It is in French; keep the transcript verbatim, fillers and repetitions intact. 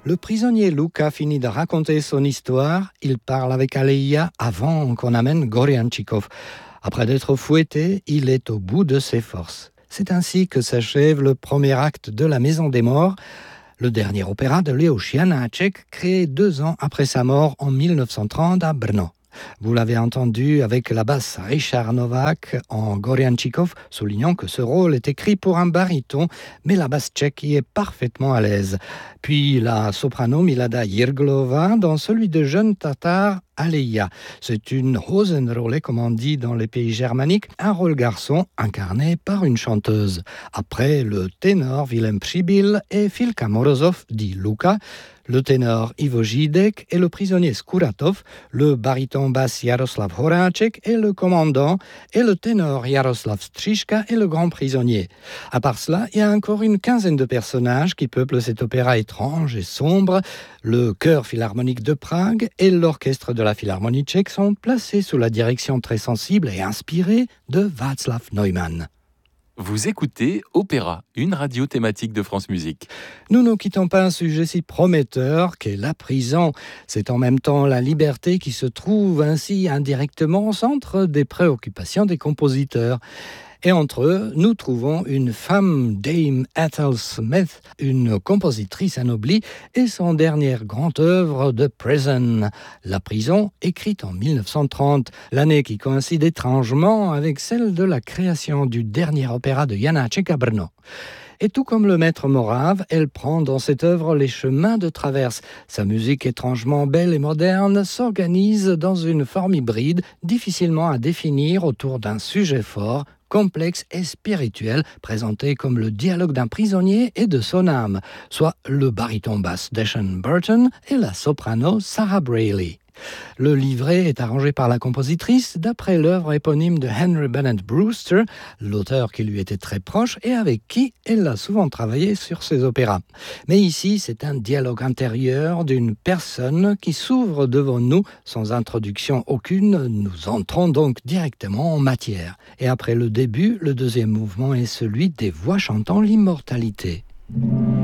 Le prisonnier Luka finit de raconter son histoire. Il parle avec Aleïa avant qu'on amène Gorianchikov. Après d'être fouetté, il est au bout de ses forces. C'est ainsi que s'achève le premier acte de La Maison des Morts, le dernier opéra de Leoš Janáček, créé deux ans après sa mort en dix-neuf cent trente à Brno. Vous l'avez entendu avec la basse Richard Novak en Gorianchikov, soulignant que ce rôle est écrit pour un baryton, mais la basse tchèque y est parfaitement à l'aise. Puis la soprano Milada Jirglova dans celui de jeune tatar Aleïa. C'est une Hosenrolle, comme on dit dans les pays germaniques, un rôle garçon incarné par une chanteuse. Après le ténor Vilém Přibyl et Filka Morozov, dit Luka, le ténor Ivo Žídek et le prisonnier Skuratov, le baryton basse Jaroslav Horáček et le commandant, et le ténor Jaroslav Stříška et le grand prisonnier. À part cela, il y a encore une quinzaine de personnages qui peuplent cet opéra étrange et sombre. Le chœur philharmonique de Prague et l'orchestre de la Philharmonie tchèque sont placés sous la direction très sensible et inspirée de Václav Neumann. Vous écoutez Opéra, une radio thématique de France Musique. Nous ne quittons pas un sujet si prometteur qu'est la prison. C'est en même temps la liberté qui se trouve ainsi indirectement au centre des préoccupations des compositeurs. Et entre eux, nous trouvons une femme, Dame Ethel Smith, une compositrice anoblie, et son dernière grande œuvre, The Prison, La prison, écrite en dix-neuf cent trente, l'année qui coïncide étrangement avec celle de la création du dernier opéra de Janáček à Brno. Et tout comme le maître morave, elle prend dans cette œuvre les chemins de traverse. Sa musique étrangement belle et moderne s'organise dans une forme hybride, difficilement à définir autour d'un sujet fort, complexe et spirituel, présenté comme le dialogue d'un prisonnier et de son âme, soit le baryton basse Deshaun Burton et la soprano Sarah Braley. Le livret est arrangé par la compositrice d'après l'œuvre éponyme de Henry Bennett Brewster, l'auteur qui lui était très proche et avec qui elle a souvent travaillé sur ses opéras. Mais ici, c'est un dialogue intérieur d'une personne qui s'ouvre devant nous sans introduction aucune. Nous entrons donc directement en matière. Et après le début, le deuxième mouvement est celui des voix chantant l'immortalité.